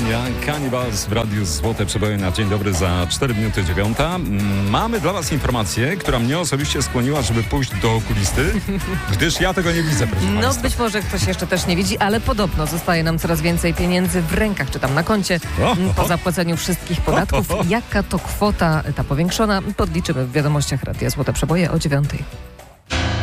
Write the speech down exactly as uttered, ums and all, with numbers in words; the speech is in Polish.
Polonia, Cannibals w Radiu Złote Przeboje na dzień dobry za cztery minuty dziewiąta. Mamy dla was informację, która mnie osobiście skłoniła, żeby pójść do okulisty, gdyż ja tego nie widzę, proszę No państwa. być może ktoś jeszcze też nie widzi, ale podobno zostaje nam coraz więcej pieniędzy w rękach, czy tam na koncie, O, po o. zapłaceniu wszystkich podatków. O, o, o. Jaka to kwota, ta powiększona, podliczymy w wiadomościach Radia Złote Przeboje o dziewiątej.